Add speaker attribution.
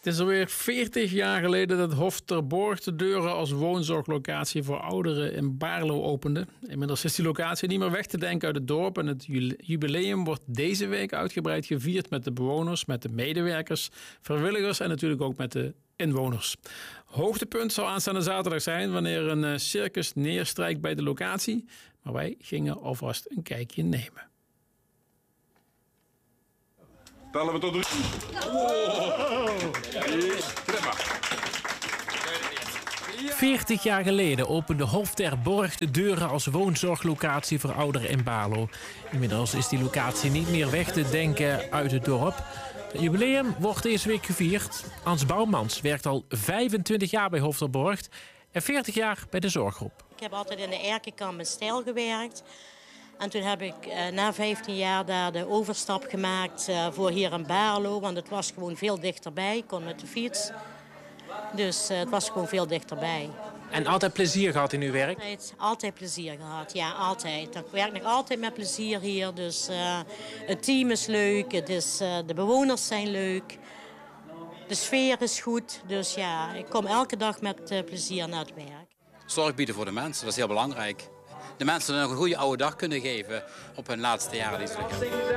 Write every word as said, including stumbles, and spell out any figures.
Speaker 1: Het is alweer veertig jaar geleden dat Hof ter Borg de deuren als woonzorglocatie voor ouderen in Baarlo opende. Inmiddels is die locatie niet meer weg te denken uit het dorp en het jubileum wordt deze week uitgebreid gevierd met de bewoners, met de medewerkers, vrijwilligers en natuurlijk ook met de inwoners. Hoogtepunt zal aanstaande zaterdag zijn wanneer een circus neerstrijkt bij de locatie, maar wij gingen alvast een kijkje nemen.
Speaker 2: Tellen we tot drie.
Speaker 3: veertig jaar geleden opende Hof ter Borg de deuren als woonzorglocatie voor ouderen in Baarlo. Inmiddels is die locatie niet meer weg te denken uit het dorp. Het jubileum wordt deze week gevierd. Hans Bouwmans werkt al vijfentwintig jaar bij Hof ter Borg en veertig jaar bij de zorggroep.
Speaker 4: Ik heb altijd in de Erkenkamp in Stijl gewerkt. En toen heb ik uh, na vijftien jaar daar de overstap gemaakt uh, voor hier in Baarlo. Want het was gewoon veel dichterbij. Ik kon met de fiets. Dus uh, het was gewoon veel dichterbij.
Speaker 3: En altijd plezier gehad in uw werk?
Speaker 4: Altijd, altijd plezier gehad, ja, altijd. Ik werk nog altijd met plezier hier. Dus uh, het team is leuk, het is, uh, de bewoners zijn leuk. De sfeer is goed. Dus ja, ik kom elke dag met uh, plezier naar het werk.
Speaker 5: Zorg bieden voor de mensen, dat is heel belangrijk. De mensen nog een goede oude dag kunnen geven op hun laatste jaren die ze hebben.